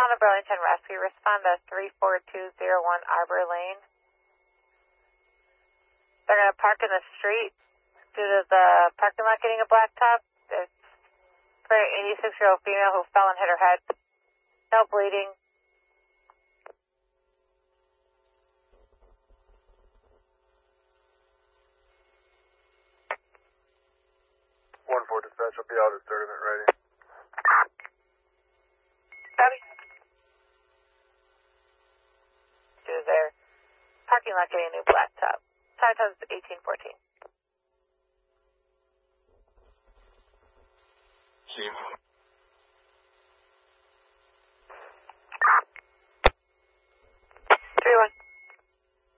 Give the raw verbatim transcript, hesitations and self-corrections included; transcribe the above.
Town of Burlington Rescue, respond to three four two zero one Arbor Lane. They're going to park in the street due to the parking lot getting a blacktop. There's an eighty-six-year-old female who fell and hit her head. No bleeding. one four dispatch will be out at thirty minute ready. Copy. Due to their parking lot getting a new blacktop. Time times eighteen fourteen. See you.